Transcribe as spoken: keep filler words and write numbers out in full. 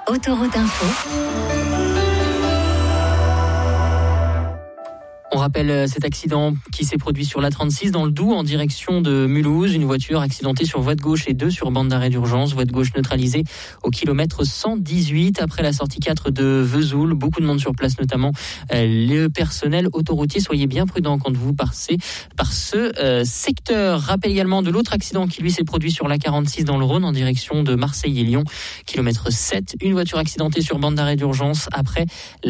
Autoroute Info. On rappelle cet accident qui s'est produit sur l'A trente-six dans le Doubs en direction de Mulhouse. Une voiture accidentée sur voie de gauche et deux sur bande d'arrêt d'urgence. Voie de gauche neutralisée au kilomètre cent dix-huit après la sortie quatre de Vesoul. Beaucoup de monde sur place, notamment le personnel autoroutier. Soyez bien prudents quand vous passez par ce euh, secteur. Rappel également de l'autre accident qui lui s'est produit sur l'A quarante-six dans le Rhône en direction de Marseille et Lyon. Kilomètre sept, une voiture accidentée sur bande d'arrêt d'urgence après